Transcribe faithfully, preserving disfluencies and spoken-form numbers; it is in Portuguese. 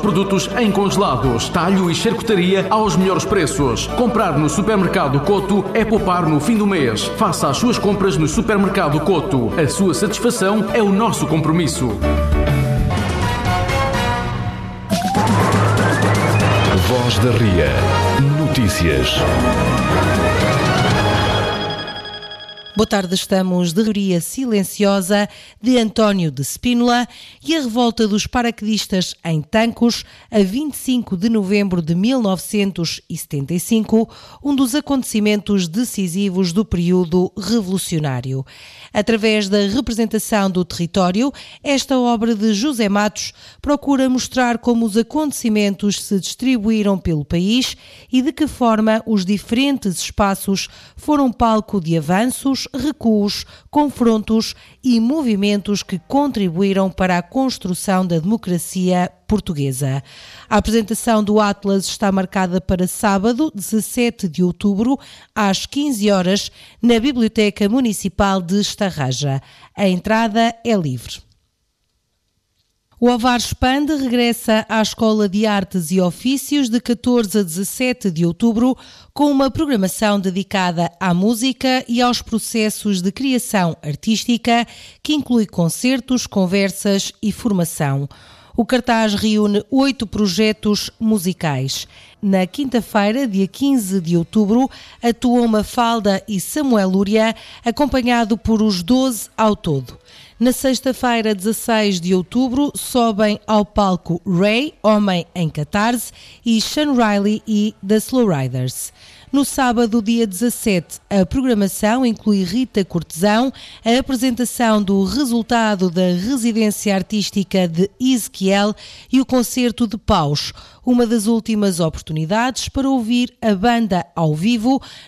produtos em congelados, talho e charcutaria aos melhores preços. Comprar no Supermercado Coto é poupar no fim do mês. Faça as suas compras no Supermercado Coto. A sua satisfação é o nosso compromisso. Voz da Ria. Notícias. Boa tarde, estamos de Ria Silenciosa, de António de Spínola, e a revolta dos paraquedistas em Tancos, a vinte e cinco de novembro de mil novecentos e setenta e cinco, um dos acontecimentos decisivos do período revolucionário. Através da representação do território, esta obra de José Matos procura mostrar como os acontecimentos se distribuíram pelo país e de que forma os diferentes espaços foram palco de avanços, recuos, confrontos e movimentos que contribuíram para a construção da democracia portuguesa. A apresentação do Atlas está marcada para sábado, dezassete de outubro, às quinze horas, na Biblioteca Municipal de Estarraja. A entrada é livre. O Ovar Expande regressa à Escola de Artes e Ofícios de catorze a dezassete de outubro com uma programação dedicada à música e aos processos de criação artística, que inclui concertos, conversas e formação. O cartaz reúne oito projetos musicais. Na quinta-feira, dia quinze de outubro, atuam Mafalda e Samuel Lúria, acompanhado por os doze ao todo. Na sexta-feira, dezasseis de outubro, sobem ao palco Ray, Homem em Catarse, e Sean Riley e The Slow Riders. No sábado, dia dezassete, a programação inclui Rita Cortesão, a apresentação do resultado da residência artística de Ezequiel e o concerto de Paus, uma das últimas oportunidades para ouvir a banda ao vivo